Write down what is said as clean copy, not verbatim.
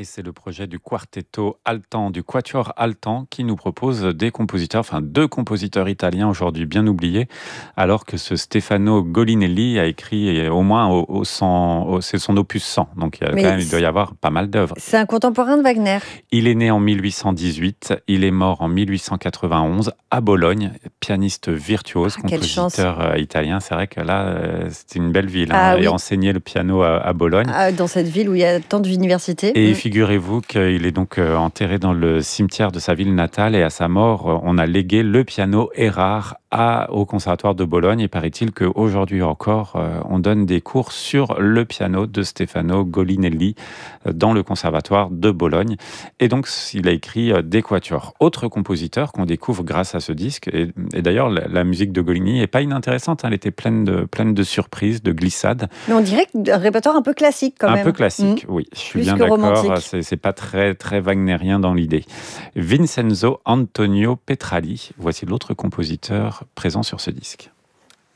Et c'est le projet du Quartetto Altan, du Quatuor Altan, qui nous propose des compositeurs, enfin deux compositeurs italiens aujourd'hui bien oubliés, alors que ce Stefano Golinelli a écrit au moins c'est son opus 100. Donc Mais il doit y avoir pas mal d'œuvres. c'est un contemporain de Wagner. Il est né en 1818, il est mort en 1891 à Bologne, pianiste virtuose, Ah, quelle chance. compositeur italien. C'est vrai que là, c'était une belle ville, Ah et oui, enseigner le piano à Bologne. dans cette ville où il y a tant d'universités. Et figurez-vous qu'il est donc enterré dans le cimetière de sa ville natale et à sa mort, on a légué le piano Erard au Conservatoire de Bologne. Et paraît-il qu'aujourd'hui encore, on donne des cours sur le piano de Stefano Golinelli dans le Conservatoire de Bologne. Et donc, il a écrit des quatuors. Autre compositeur qu'on découvre grâce à ce disque, et d'ailleurs, la musique de Goligny n'est pas inintéressante, hein, elle était pleine de surprises, de glissades. Mais on dirait un répertoire un peu classique quand Un même. peu classique, oui, je suis Plus bien que d'accord. romantique. C'est pas très, très wagnérien dans l'idée. Vincenzo Antonio Petrali, voici l'autre compositeur présent sur ce disque.